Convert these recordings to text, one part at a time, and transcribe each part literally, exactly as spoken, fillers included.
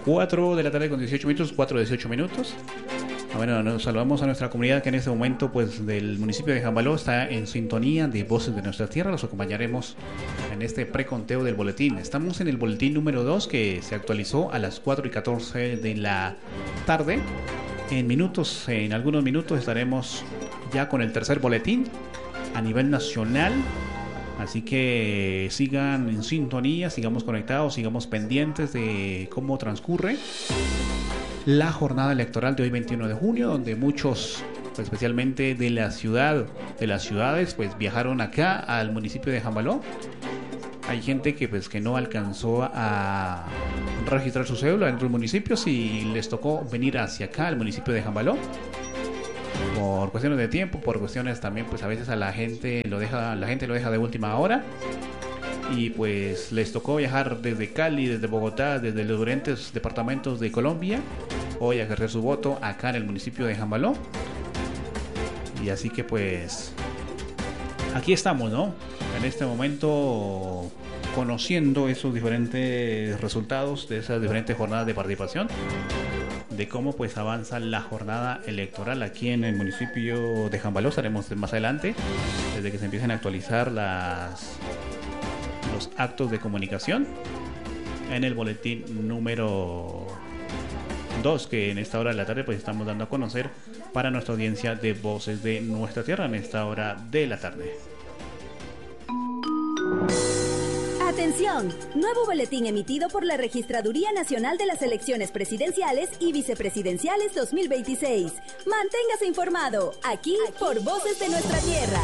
cuatro de la tarde con dieciocho minutos, cuatro dieciocho minutos. Bueno, nos saludamos a nuestra comunidad que en este momento, pues, del municipio de Jambaló está en sintonía de Voces de Nuestra Tierra. Los acompañaremos en este preconteo del boletín. Estamos en el boletín número dos que se actualizó a las cuatro y catorce de la tarde. En minutos, en algunos minutos estaremos ya con el tercer boletín a nivel nacional. Así que sigan en sintonía, sigamos conectados, sigamos pendientes de cómo transcurre la jornada electoral de hoy veintiuno de junio, donde muchos, especialmente de la ciudad, de las ciudades, pues viajaron acá al municipio de Jambaló. Hay gente que pues que no alcanzó a registrar su cédula dentro del municipio y les tocó venir hacia acá al municipio de Jambaló por cuestiones de tiempo, por cuestiones también pues a veces a la gente lo deja, la gente lo deja de última hora. Y pues les tocó viajar desde Cali, desde Bogotá, desde los diferentes departamentos de Colombia, hoy a ejercer su voto acá en el municipio de Jambaló. Y así que pues aquí estamos, ¿no? En este momento conociendo esos diferentes resultados de esas diferentes jornadas de participación, de cómo pues avanza la jornada electoral aquí en el municipio de Jambaló. Estaremos más adelante, desde que se empiecen a actualizar las... los actos de comunicación en el boletín número dos, que en esta hora de la tarde pues estamos dando a conocer para nuestra audiencia de Voces de Nuestra Tierra en esta hora de la tarde. Atención, nuevo boletín emitido por la Registraduría Nacional de las Elecciones Presidenciales y Vicepresidenciales dos mil veintiséis. Manténgase informado, aquí, aquí por Voces de Nuestra Tierra.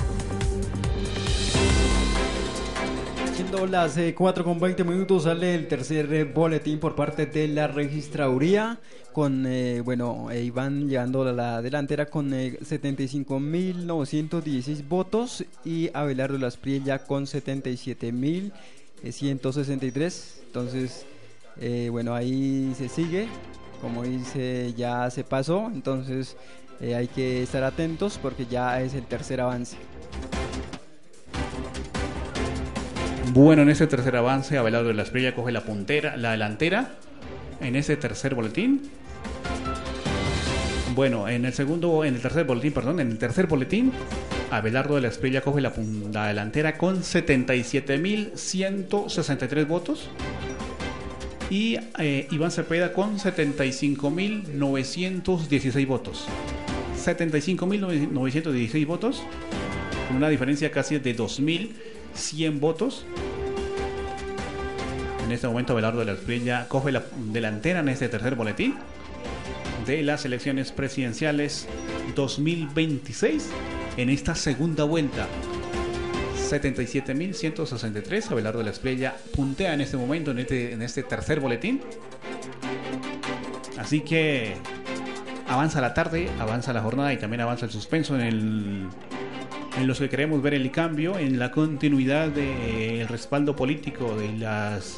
Siendo las eh, cuatro con veinte minutos, sale el tercer eh, boletín por parte de la registraduría con, eh, bueno, eh, Iván llevando la delantera con eh, setenta y cinco mil novecientos dieciséis votos y Abelardo Laspriella con setenta y siete mil ciento sesenta y tres. Entonces, eh, bueno, ahí se sigue, como dice, ya se pasó, entonces eh, hay que estar atentos porque ya es el tercer avance. Bueno, en ese tercer avance, Abelardo de la Espriella coge la puntera, la delantera en ese tercer boletín. Bueno, en el segundo, en el tercer boletín, perdón, en el tercer boletín, Abelardo de la Espriella coge la, la delantera con setenta y siete mil ciento sesenta y tres votos. Y eh, Iván Cepeda con setenta y cinco mil novecientos dieciséis votos. setenta y cinco mil novecientos dieciséis votos, con una diferencia casi de dos mil cien votos. En este momento Abelardo de la Espriella coge la delantera en este tercer boletín de las elecciones presidenciales dos mil veintiséis en esta segunda vuelta. setenta y siete mil ciento sesenta y tres. Abelardo de la Espriella puntea en este momento en este, en este tercer boletín. Así que avanza la tarde, avanza la jornada y también avanza el suspenso en el en los que queremos ver el cambio, en la continuidad del respaldo político de las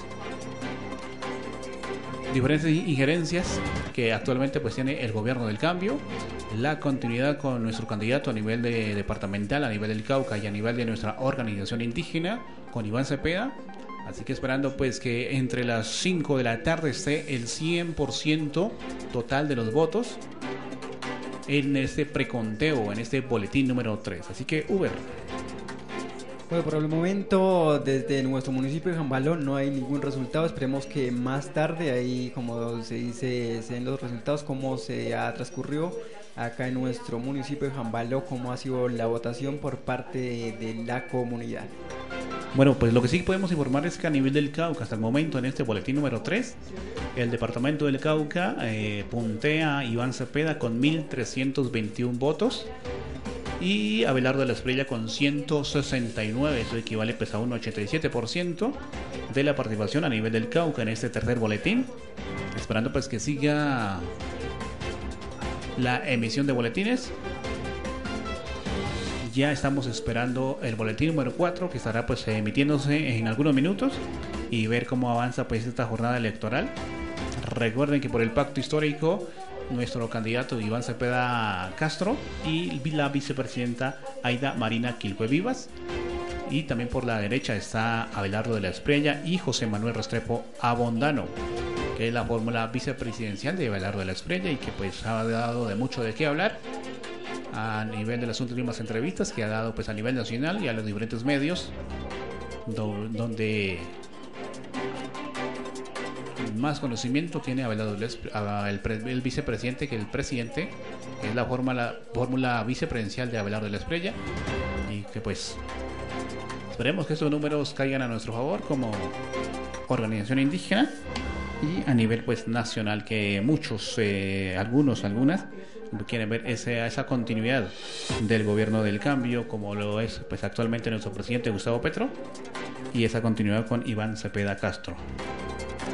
diferentes injerencias que actualmente pues tiene el gobierno del cambio, la continuidad con nuestro candidato a nivel de departamental, a nivel del Cauca y a nivel de nuestra organización indígena, con Iván Cepeda. Así que esperando pues que entre las cinco de la tarde esté el cien por ciento total de los votos en este preconteo, en este boletín número tres. Así que, Uber. Bueno, por el momento, desde nuestro municipio de Jambaló no hay ningún resultado. Esperemos que más tarde, ahí como se dice, se den los resultados, cómo se ha transcurrido acá en nuestro municipio de Jambaló, cómo ha sido la votación por parte de, de la comunidad. Bueno, pues lo que sí podemos informar es que a nivel del Cauca, hasta el momento en este boletín número tres, el departamento del Cauca eh, puntea Iván Cepeda con mil trescientos veintiuno votos y Abelardo de la Espriella con ciento sesenta y nueve. Eso equivale pues a un ochenta y siete por ciento de la participación a nivel del Cauca en este tercer boletín, esperando pues que siga la emisión de boletines. Ya estamos esperando el boletín número cuatro, que estará pues emitiéndose en algunos minutos, y ver cómo avanza pues esta jornada electoral. Recuerden que por el pacto histórico, nuestro candidato Iván Cepeda Castro y la vicepresidenta Aida Marina Quilpue Vivas, y también por la derecha está Abelardo de la Espriella y José Manuel Restrepo Abondano. que es la fórmula vicepresidencial de Abelardo de la Espriella y que pues ha dado de mucho de qué hablar a nivel de las últimas entrevistas que ha dado pues a nivel nacional y a los diferentes medios, do, donde más conocimiento tiene Abelardo de la Espriella, el, el vicepresidente que el presidente, que es la fórmula, fórmula vicepresidencial de Abelardo de la Espriella, y que pues esperemos que estos números caigan a nuestro favor como organización indígena y a nivel pues nacional, que muchos, eh, algunos, algunas quieren ver ese, esa continuidad del gobierno del cambio como lo es pues actualmente nuestro presidente Gustavo Petro y esa continuidad con Iván Cepeda Castro.